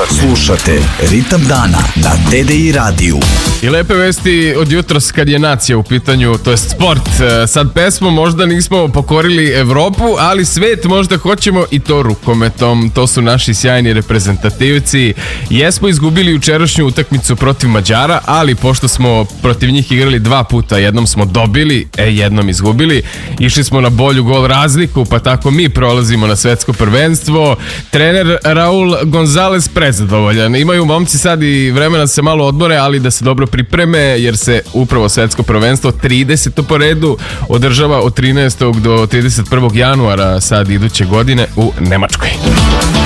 Slušate Ritam dana na TDI radiju. I lepe vesti od jutros kad je nacija u pitanju, to je sport. Sad pesmo možda nismo pokorili Evropu, ali svet možda hoćemo i to rukometom. To su naši sjajni reprezentativci. Jesmo izgubili jučerašnju utakmicu protiv Mađara, ali pošto smo protiv njih igrali 2 puta, jednom smo dobili, jednom izgubili, išli smo na bolju gol razliku, pa tako mi prolazimo na svetsko prvenstvo. Trener Raul Gonzalez prezadovoljan. Imaju momci sad i vremena da se malo odmore, ali da se dobro pripreme, jer se upravo svetsko prvenstvo 30. po redu održava od 13. do 31. januara sad iduće godine u Nemačkoj.